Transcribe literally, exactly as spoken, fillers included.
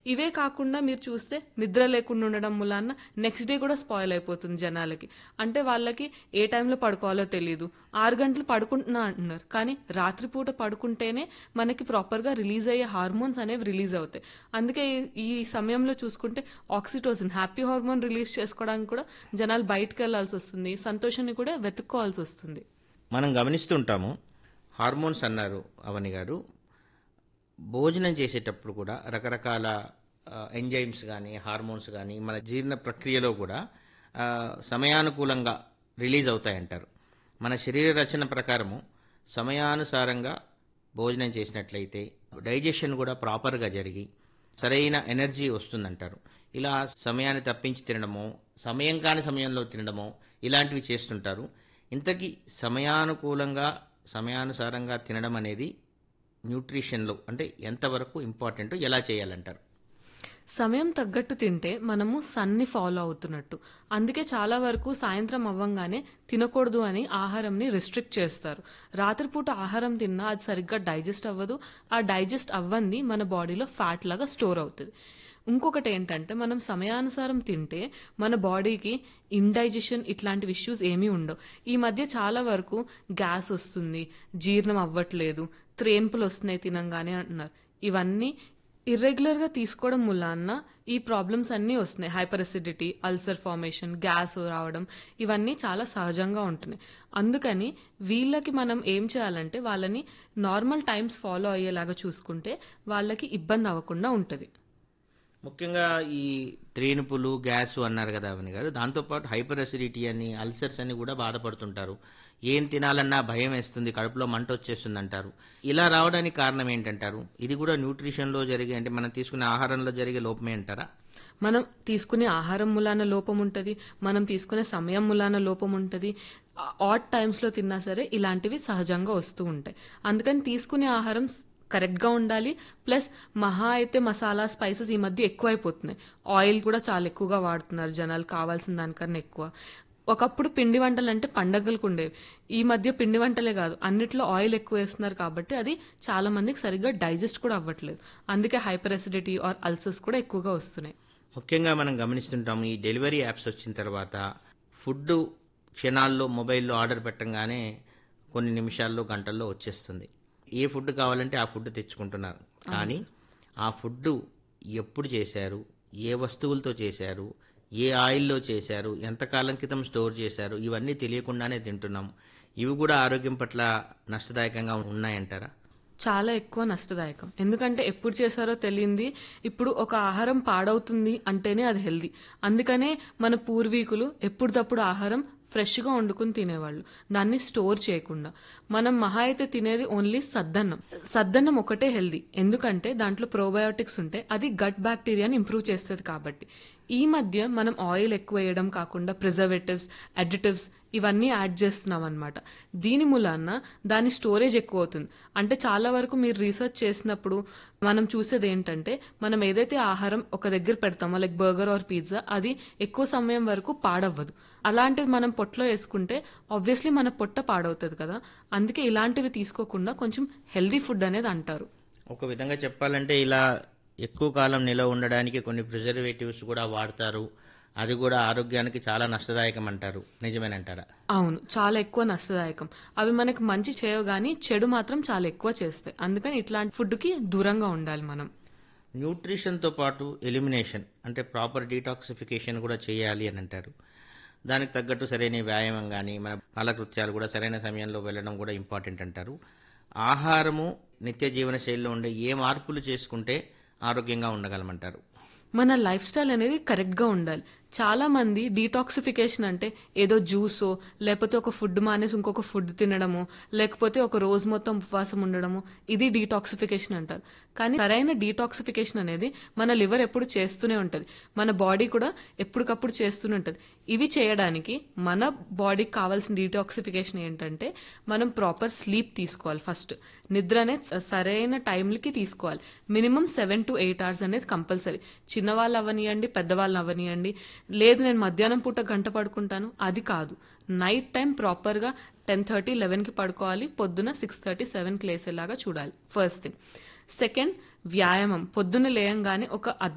ఇవే కాకుండా మీరు చూస్తే నిద్ర లేకుండా ఉండడం మూలాన నెక్స్ట్ డే కూడా స్పాయిల్ అయిపోతుంది జనాలకి. అంటే వాళ్ళకి ఏ టైంలో పడుకోవాలో తెలియదు. ఆరు గంటలు పడుకుంటున్నా అంటున్నారు. కానీ రాత్రిపూట పడుకుంటేనే మనకి ప్రాపర్‌గా రిలీజ్ అయ్యే హార్మోన్స్ అనేవి రిలీజ్ అవుతాయి. అందుకే ఈ ఈ సమయంలో చూసుకుంటే ఆక్సిటోసిన్ హ్యాపీ హార్మోన్ రిలీజ్ చేసుకోవడానికి కూడా జనాలు బయటికెళ్లాల్సొస్తుంది. సంతోషాన్ని కూడా వెతుక్కోవాల్సొస్తుంది. మనం గమనిస్తుంటాము. హార్మోన్స్ అన్నారు అవని గారు. భోజనం చేసేటప్పుడు కూడా రకరకాల ఆహ్, ఎంజైమ్స్ గానీ, హార్మోన్స్ గానీ మన జీర్ణ ప్రక్రియలో కూడా ఆహ్, సమయానుకూలంగా రిలీజ్ అవుతాయంటారు. మన శరీర రచన ప్రకారము సమయానుసారంగా భోజనం చేసినట్లయితే డైజెషన్ కూడా ప్రాపర్‌గా జరిగి సరైన ఎనర్జీ వస్తుందంటారు. ఇలా సమయాన్ని తప్పించి తినడమో, సమయం కాని సమయంలో తినడమో ఇలాంటివి చేస్తుంటారు. ఇంతకీ సమయానుకూలంగా, సమయానుసారంగా తినడం అనేది న్యూట్రిషన్‌లో అంటే ఎంతవరకు ఇంపార్టెంటో ఎలా చేయాలంటారు? సమయం తగ్గట్టు తింటే మనము సన్ని ఫాలో అవుతున్నట్టు. అందుకే చాలా వరకు సాయంత్రం అవ్వంగానే తినకూడదు అని ఆహారంని రిస్ట్రిక్ట్ చేస్తారు. రాత్రిపూట ఆహారం తిన్నా అది సరిగ్గా డైజెస్ట్ అవ్వదు. ఆ డైజెస్ట్ అవ్వంది మన బాడీలో ఫ్యాట్ లాగా స్టోర్ అవుతది. ఇంకొకటి ఏంటంటే మనం సమయానుసారం తింటే మన బాడీకి ఇండైజెషన్ ఇట్లాంటి ఇష్యూస్ ఏమీ ఉండవు. ఈ మధ్య చాలా వరకు గ్యాస్ వస్తుంది, జీర్ణం అవ్వట్లేదు, త్రేన్పులు వస్తున్నాయి తినంగానే అంటున్నారు. ఇవన్నీ ఇర్రెగ్యులర్‌గా తీసుకోవడం మూలాన ఈ ప్రాబ్లమ్స్ అన్నీ వస్తున్నాయి. Hyper acidity, ulcer formation, gas రావడం ఇవన్నీ చాలా సహజంగా ఉంటున్నాయి. అందుకని వీళ్ళకి మనం ఏం చేయాలంటే వాళ్ళని నార్మల్ టైమ్స్ ఫాలో అయ్యేలాగా చూసుకుంటే వాళ్ళకి ఇబ్బంది అవ్వకుండా ఉంటది. ముఖ్యంగా ఈ త్రేనుపులు, గ్యాసు అన్నారు కదా అవని గారు. దాంతోపాటు హైపర్ అసిడిటీ అని, అల్సర్స్ అని కూడా బాధపడుతుంటారు. ఏం తినాలన్నా భయం వేస్తుంది, కడుపులో మంట వచ్చేస్తుందంటారు. ఇలా రావడానికి కారణం ఏంటంటారు? ఇది కూడా న్యూట్రిషన్‌లో జరిగే అంటే మనం తీసుకునే ఆహారంలో జరిగే లోపమే అంటారా? మనం తీసుకునే ఆహారం మూలాన లోపం ఉంటది. మనం తీసుకునే సమయం మూలాన లోపం ఉంటది. ఆ- ఆడ్ టైమ్స్‌లో తిన్నా సరే ఇలాంటివి సహజంగా వస్తూ ఉంటాయి. అందుకని తీసుకునే ఆహారం స్- కరెక్ట్‌గా ఉండాలి. ప్లస్ మహా అయితే మసాలా, స్పైసెస్ ఈ మధ్య ఎక్కువైపోతున్నాయి. ఆయిల్ కూడా చాలా ఎక్కువగా వాడుతున్నారు జనాలు కావాల్సిన దానికన్నా ఎక్కువ. ఒకప్పుడు పిండి వంటలు అంటే పండగలకు ఉండేవి. ఈ మధ్య పిండి వంటలే కాదు అన్నిట్లో ఆయిల్ ఎక్కువ వేస్తున్నారు కాబట్టి అది చాలా మందికి సరిగ్గా డైజెస్ట్ కూడా అవ్వట్లేదు. అందుకే హైపర్ అసిడిటీ ఆర్ అల్సర్స్ కూడా ఎక్కువగా వస్తున్నాయి. ముఖ్యంగా మనం గమనిస్తుంటాము ఈ డెలివరీ యాప్స్ వచ్చిన తర్వాత ఫుడ్ క్షణాల్లో మొబైల్‌లో ఆర్డర్ పెట్టంగానే కొన్ని నిమిషాల్లో, గంటల్లో వచ్చేస్తుంది. ఏ ఫుడ్ కావాలంటే ఆ ఫుడ్ తెచ్చుకుంటున్నారు. కానీ ఆ ఫుడ్డు ఎప్పుడు చేశారు? ఏ వస్తువులతో చేశారు? ఏ ఆయిల్‌లో చేశారు? ఎంతకాలం క్రితం స్టోర్ చేశారు? ఇవన్నీ తెలియకుండానే తింటున్నాం. ఇవి కూడా ఆరోగ్యం పట్ల నష్టదాయకంగా ఉన్నాయంటారా? చాలా ఎక్కువ నష్టదాయకం. ఎందుకంటే ఎప్పుడు చేశారో తెలియంది. ఇప్పుడు ఒక ఆహారం పాడవుతుంది అంటేనే అది హెల్దీ. అందుకనే మన పూర్వీకులు ఎప్పుడప్పుడు ఆహారం ఫ్రెష్‌గా వండుకుని తినేవాళ్ళు. దాన్ని స్టోర్ చేయకుండా. మనం మహా అయితే తినేది ఓన్లీ సద్దన్నం. సద్దన్నం ఒకటే హెల్దీ. ఎందుకంటే దాంట్లో ప్రోబయోటిక్స్ ఉంటే అది గట్ బ్యాక్టీరియాని ఇంప్రూవ్ చేస్తది కాబట్టి. ఈ మధ్య మనం ఆయిల్ ఎక్కువ వేయడం కాకుండా ప్రిజర్వేటివ్స్, అడిటివ్స్ ఇవన్నీ యాడ్ చేస్తున్నాం అన్నమాట. దీని మూలాన దాని స్టోరేజ్ ఎక్కువ అవుతుంది. అంటే చాలా వరకు మీరు రీసెర్చ్ చేసినప్పుడు మనం చూసేది ఏంటంటే మనం ఏదైతే ఆహారం ఒక దగ్గర పెడతామో లైక్ బర్గర్ ఆర్ పిజ్జా అది ఎక్కువ సమయం వరకు పాడవ్వదు. అలాంటివి మనం పొట్టలో వేసుకుంటే ఆబ్వియస్లీ మన పొట్ట పాడవుతుంది కదా. అందుకే ఇలాంటివి తీసుకోకుండా కొంచెం హెల్దీ ఫుడ్ అనేది అంటారు. ఒక విధంగా చెప్పాలంటే ఇలా ఎక్కువ కాలం నిలవ ఉండడానికి కొన్ని ప్రిజర్వేటివ్స్ కూడా వాడతారు. అది కూడా ఆరోగ్యానికి చాలా నష్టదాయకం అంటారు. నిజమేనంటారా? అవును. చాలా ఎక్కువ నష్టదాయకం. అవి మనకి మంచి చేయవు గానీ చెడు మాత్రం చాలా ఎక్కువ చేస్తాయి. అందుకని ఇట్లాంటి ఫుడ్‌కి దూరంగా ఉండాలి మనం. న్యూట్రిషన్‌తో పాటు ఎలిమినేషన్ అంటే ప్రాపర్ డీటాక్సిఫికేషన్ కూడా చేయాలి అని అంటారు. దానికి తగ్గట్టు సరైన వ్యాయామం గానీ, మన కాలకృత్యాలు కూడా సరైన సమయంలో వెళ్ళడం కూడా ఇంపార్టెంట్ అంటారు. ఆహారము, నిత్య జీవన శైలిలో ఉండే ఏ మార్పులు చేసుకుంటే ఆరోగ్యంగా ఉండగలమంటారు? మన లైఫ్ స్టైల్ అనేది కరెక్ట్‌గా ఉండాలి. చాలా మంది డీటాక్సిఫికేషన్ అంటే ఏదో జ్యూసో లేకపోతే ఒక ఫుడ్ మానేసి ఇంకొక ఫుడ్ తినడమో లేకపోతే ఒక రోజు మొత్తం ఉపవాసం ఉండడమో ఇది డీటాక్సిఫికేషన్ అంటారు. కానీ సరైన డీటాక్సిఫికేషన్ అనేది మన లివర్ ఎప్పుడు చేస్తూనే ఉంటది. మన బాడీ కూడా ఎప్పటికప్పుడు చేస్తూనే ఉంటది. ఇవి చేయడానికి మన బాడీకి కావాల్సిన డీటాక్సిఫికేషన్ ఏంటంటే మనం ప్రాపర్ స్లీప్ తీసుకోవాలి ఫస్ట్. నిద్ర అనేది స- సరైన టైంలకి తీసుకోవాలి. Minimum seven to eight hours అనేది కంపల్సరీ. చిన్నవాళ్ళు అవనియండి, పెద్దవాళ్ళు అవనియండి. లేదు నేను మధ్యాహ్నం పూట గంట పడుకుంటాను అది కాదు. నైట్ టైం ప్రాపర్గా టెన్ థర్టీ లెవెన్కి పడుకోవాలి. పొద్దున సిక్స్ థర్టీ సెవెన్కి లేసేలాగా చూడాలి. First thing. సెకండ్, వ్యాయామం. పొద్దున్న లేయంగానే ఒక